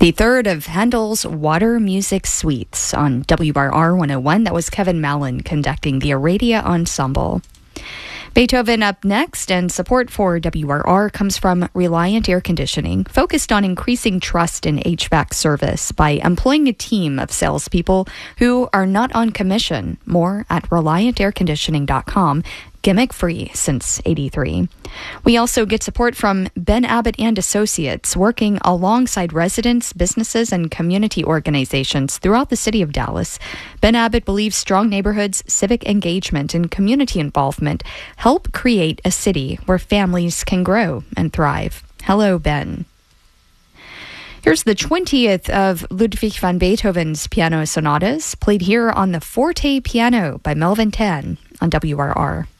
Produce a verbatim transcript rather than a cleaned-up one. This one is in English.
The third of Handel's Water Music Suites on W R R one oh one. That was Kevin Mallon conducting the Aradia Ensemble. Beethoven up next, and support for W R R comes from Reliant Air Conditioning, focused on increasing trust in H V A C service by employing a team of salespeople who are not on commission. More at reliant air conditioning dot com. Gimmick-free since eighty-three. We also get support from Ben Abbott and Associates, working alongside residents, businesses, and community organizations throughout the city of Dallas. Ben Abbott believes strong neighborhoods, civic engagement, and community involvement help create a city where families can grow and thrive. Hello, Ben. Here's the twentieth of Ludwig van Beethoven's piano sonatas, played here on the forte piano by Melvin Tan on W R R.